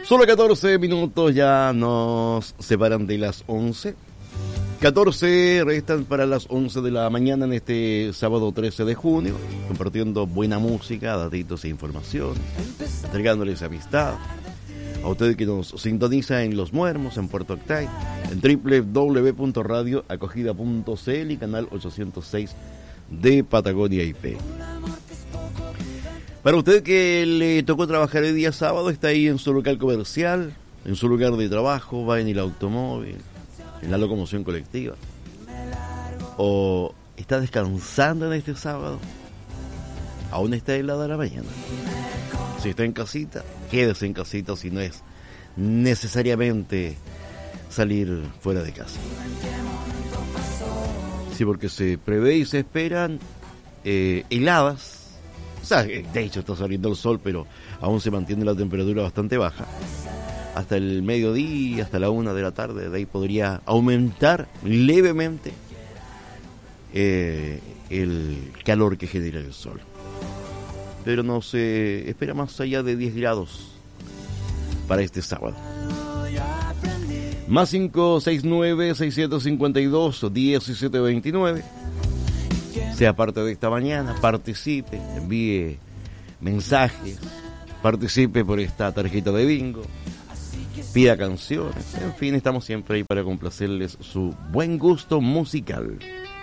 Solo 14 minutos ya nos separan de las 11. 14 restan para las 11 de la mañana en este sábado 13 de junio, compartiendo buena música, datitos e informaciones, entregándoles amistad. A usted que nos sintoniza en Los Muermos, en Puerto Octay, en www.radioacogida.cl y canal 806 de Patagonia IP. Para usted que le tocó trabajar el día sábado, está ahí en su local comercial, en su lugar de trabajo, va en el automóvil, en la locomoción colectiva, o está descansando en este sábado, aún está helada la mañana. Si está en casita, quédese en casita si no es necesariamente salir fuera de casa. Sí, porque se prevé y se esperan heladas. O sea, de hecho está saliendo el sol, pero aún se mantiene la temperatura bastante baja. Hasta el mediodía, hasta la 1 de la tarde, de ahí podría aumentar levemente el calor que genera el sol. Pero no se espera más allá de 10 grados para este sábado. Más 569-652-1729. Sea parte de esta mañana, participe, envíe mensajes, participe por esta tarjeta de bingo, pida canciones, en fin, estamos siempre ahí para complacerles su buen gusto musical.